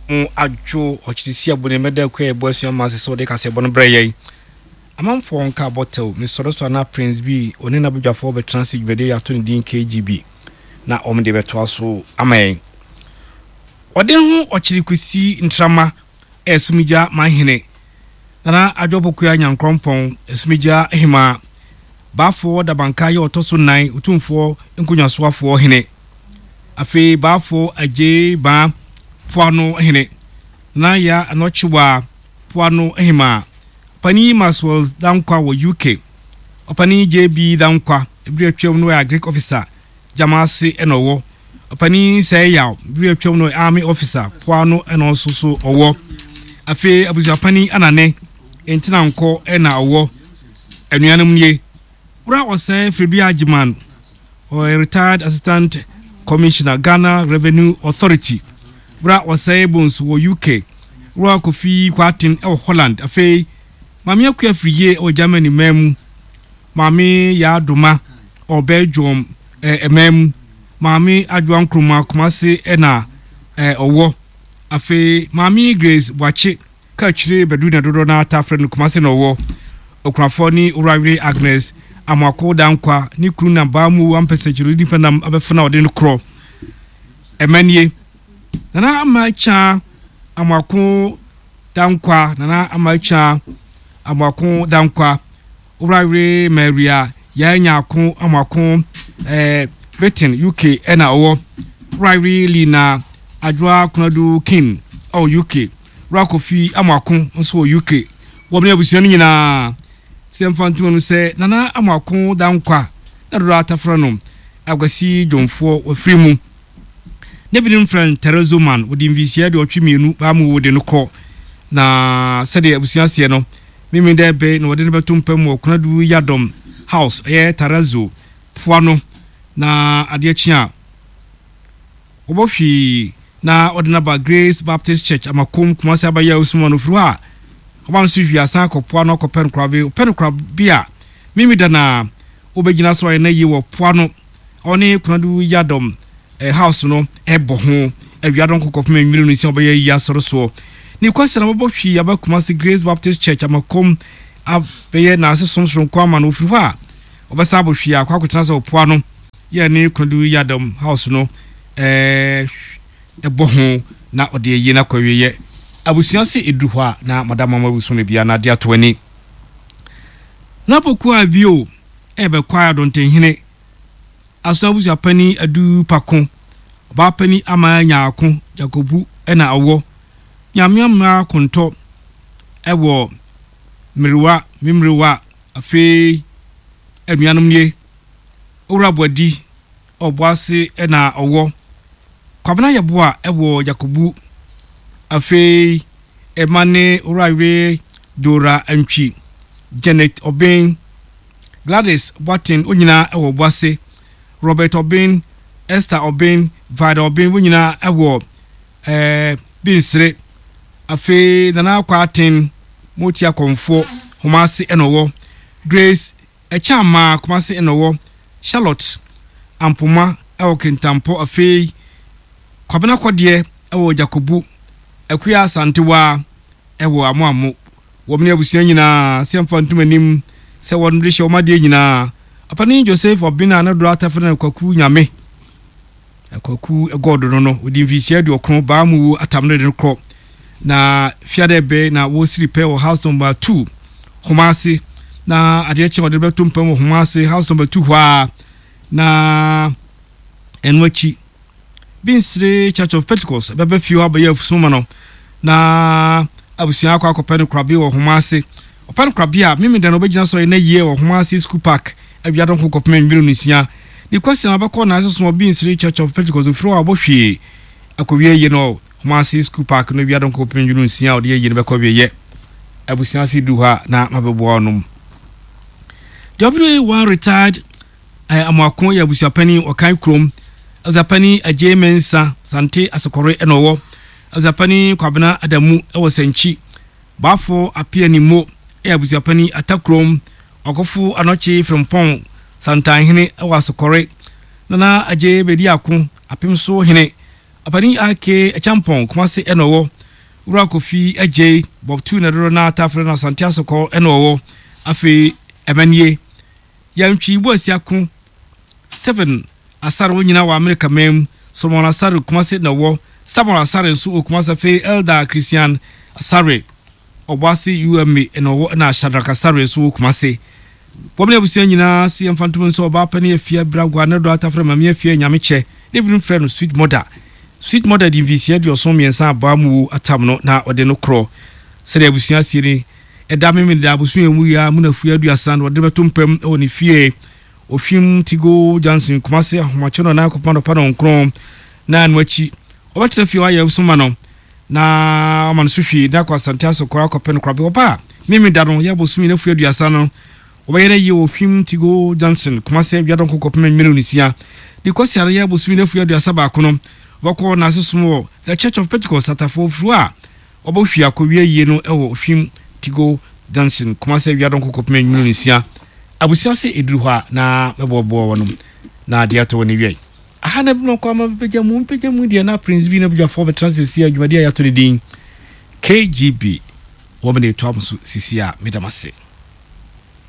adwo ochirisi abone meda kwa eboasu ma se de kase bono breye amanfo nka bottle mi soro na Prince B oni na bedwafo be transit bede ya to din KGB na omde beto aso amayen ode hu ochirikusi ntrama esumija mahene na adwopoku ya nyankrompon esumija hima bafo da banka ye otoso 9 utumfo nkunyasoafo hene afi bafo aje ba puano hene na ya anochiwa puano hima pani Maswell dankwa wo UK opani JB dankwa ebiretwem no agric officer jamasi enowo opani seya ebiretwem no army officer puano eno soso owo afi abuja pani anane entina nko ena owo anuanum nie ura osan Frebi Ajiman or retired assistant commissioner Ghana Revenue Authority ura osan Bones wo UK ura Kofi Kwatin Holland afi mami akua friye o Germany mem mami ya doma o Belgium mem mami adwan kroma komase ena owo afi mami Grace Bwache ka chire bedu na dodo na tafre komase no owo okrafo ni Urawire Agnes amako dankwa ni kru na baamu ampese chiro dipendam abefuna ode no kro emanie nana amacha amako dankwa nana amacha amako dankwa Urawire Maria ya nyako amako Britain UK ena owo Urawire Lina adwa kunadu kin o UK Rakofi amako nso UK wobne abusuani nyina semfantu no se nana amako dankwa na do atafranom agwasi jomfo ofrimu Nebidin friend Terezoman wodi invisia de otwemienu ba mu wode no kro na sede abusuanse no mimi de be no wode ne betumpam okunadu yadom house Terezo puano na adechia obofi na ordinary Grace Baptist Church amakom kumase abaya usumano fruha oban suhia san kopuano ko penkrabia mimi dana obegina so na yiwo puano oni kunadu yadom house no ebo ho awiadon kokopem nwiri no si obaya yi asoro so ni question abohwi abakumase Grace Baptist Church amakom abeye na asesonson kwama no fruha obasa abohwi akwakwetana so puano ye ni kunadu yadom house no ebo ho na ode yi na kwaweye abusianse eduhwa na madam mabuso ne bia na dia toani na poku abio ebe kwa donten hene asabusia pani adu pakon ba pani amanya akon Jacobu ena awo nyamyamra konto ewo mimriwa afi anuanum nie urabodi obwase ena awo kwabena yeboa ewo Jacobu afi emane Urawire Dora Antwi Janet Obin Gladys Boatin onyina ewo Boase Robert Obin Esther Obin Vada Obin onyina ewo Binsre afi nana kwatin motia konfo Humase enowo Grace Echama Kumase enowo Charlotte Ampoma ewo Kintampo afi kwabena kodie ewo Jacobu akuya santewa ewo amoamo womne abusuan nyina semfantumanim se wonde hye omade nyina apani Joseph Obina na do atafena kwaku nyame kwaku egodo no odi mfisia de okron ba mu atamne de kro na fiade be na wo siripe wo house number 2 Humase na ade che wode betumpam wo Humase house number 2 hwa na enwachi Binsre Church of Pentecost bebe fiwa baye fusuma no na abusia akwa akopene krabi wo Humase opene krabi a mimi de no begina so na yie wo Humase School Park abiadon kokopeme nwiru nsia the question abako na aso Binsre Church of Pentecost fro abohwe akowie ye no Humase School Park no abiadon kokopeme nwiru nsia ode ye ne bekowie ye abusia si duha na mabebo onum W1 retired amakon ya abusia pani okan krom azapani ajemensa sante asokore enowo azapani kwabena adamu ewo sanchi bafo apia nimo abuzapani atakrom okofu anochi frempon santa hene ewo asokore nana aje bedi akon apimso hene apani ake champon kumase enowo wura Kofi AJ Bob 2 na doro na tafre na Santiago ko eno afi emanie yantwi bo asiako Stephen Asare wonyina wa America mem Solomon Asare Kumase na wo Samuel Asare nso Kumase fe Elder Christian Asare Obasi UMA eno na Shadrack Asare nso Kumase Pomle abusia nyina si emfantum nso oba pani afia bragwa na do atafre mame afia nyameche de bi friend Sweet mother di visia di osom yensa abamu atam no na ode no kro sede abusia siri eda me da abusu emu ya munafu aduasa no ode betompem oni fie ofim Tigo Johnson Kumase ahomacho na akopando pa no nkron na anwachi obetre fie wa ya usuma no na amansuhwi na kwa Santiago ko akopeno krabe opa mimi da no ya bosumi na fu aduasa no obayere yi ofim Tigo Johnson Kumase biadon kokopem mmirunisia di kwasiare ya bosumi na fu aduasa ba kono wako na susumo the Church of Pentecost atafo frua obohwi akowie yi no ewo ofim Tigo Johnson Kumase biadon kokopem mmirunisia abusia se eduru ha na mebobo wono na dia to woni wi aha na bino kwa mpeja mu dia na Prince B na bja for the transit adwumadi ya to din KGB wo me to amsu sisia medamase